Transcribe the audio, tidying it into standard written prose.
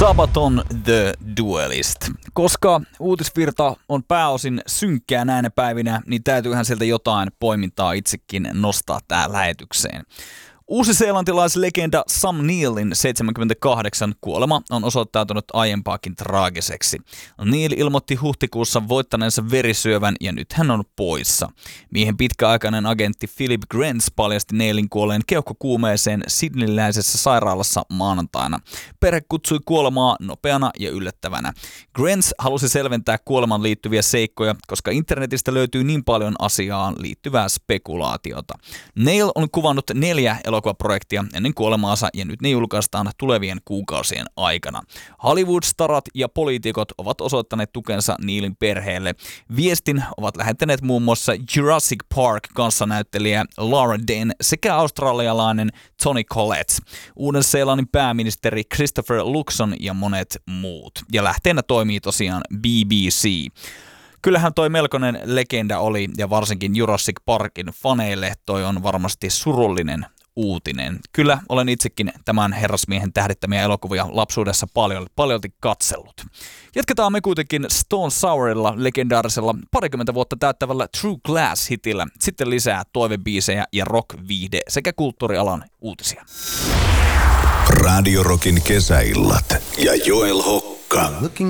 Sabaton The Duelist. Koska uutisvirta on pääosin synkkää näinä päivinä, niin täytyyhän sieltä jotain poimintaa itsekin nostaa tähän lähetykseen. Uusi-seelantilaislegenda Sam Neillin 78 kuolema on osoittautunut aiempaakin traagiseksi. Neil ilmoitti huhtikuussa voittaneensa verisyövän ja nyt hän on poissa. Miehen pitkäaikainen agentti Philip Grents paljasti Neillin kuolleen keuhkokuumeeseen sydneyläisessä sairaalassa maanantaina. Perhe kutsui kuolemaa nopeana ja yllättävänä. Grents halusi selventää kuoleman liittyviä seikkoja, koska internetistä löytyy niin paljon asiaan liittyvää spekulaatiota. Neil on kuvannut 4 elokuvaprojektia ennen kuolemaansa ja nyt ne julkaistaan tulevien kuukausien aikana. Hollywood-starat ja poliitikot ovat osoittaneet tukensa Neilin perheelle. Viestin ovat lähettäneet muun muassa Jurassic Park kanssanäyttelijä Laura Dern sekä australialainen Toni Collette, Uuden-Seelannin pääministeri Christopher Luxon ja monet muut. Ja lähteenä toimii tosiaan BBC. Kyllähän toi melkoinen legenda oli, ja varsinkin Jurassic Parkin faneille toi on varmasti surullinen uutinen. Kyllä olen itsekin tämän herrasmiehen tähdittämiä elokuvia lapsuudessa paljolti katsellut. Jatketaan me kuitenkin Stone Sourilla legendaarisella 20 vuotta täyttävällä True Glass-hitillä. Sitten lisää toivebiisejä ja rock-viihde sekä kulttuurialan uutisia. Radio Rockin kesäillat ja Joel Hokka.